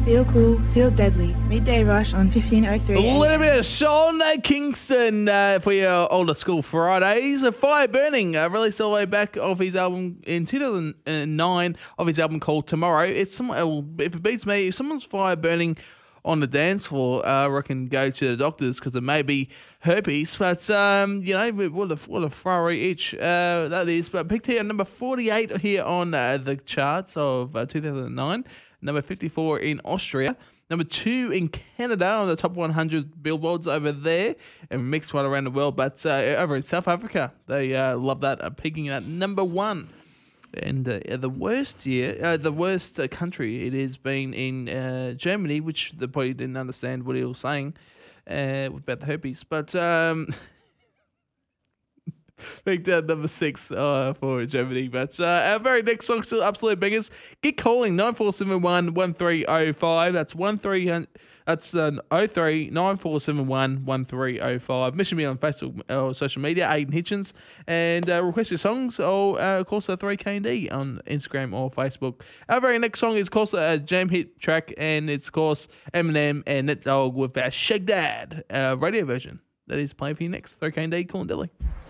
Feel cool, feel deadly. Midday Rush on 1503 A AM. little bit of Sean Kingston for your older school Fridays. Fire Burning released all the way back off his album in 2009 of his album called Tomorrow. If it beats me, if someone's fire burning on the dance floor, I reckon go to the doctors because it may be herpes. But what a fiery itch that is. But picked here at number 48 here on the charts of 2009, number 54 in Austria. Number 2 in Canada on the top 100 billboards over there, and mixed right around the world. But over in South Africa, they love that, peaking at number 1. And the worst country it has been in Germany, which they probably didn't understand what he was saying about the herpes. But picked number 6 for Germany. But our very next song, still absolute bangers. Get calling 9471 1305. That's 13. That's 03 9471 1305. Mention me on Facebook or social media, Aiden Hitchens, and request your songs, or of course 3KD on Instagram or Facebook. Our very next song is of course a jam hit track, and it's of course Eminem and Ned Dogg with our Shake Dad radio version. That is playing for you next. 3KD, Cool and Dilly.